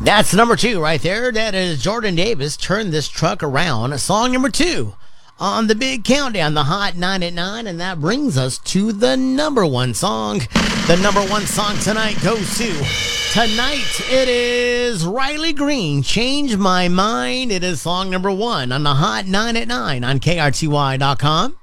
That's number two right there. That is Jordan Davis, Turn This Truck Around. Song number two on the big countdown, the Hot 9 at 9. And that brings us to the number one song. The number one song tonight goes to... Tonight, it is Riley Green, Change My Mind. It is song number one on the Hot 9 at 9 on KRTY.com.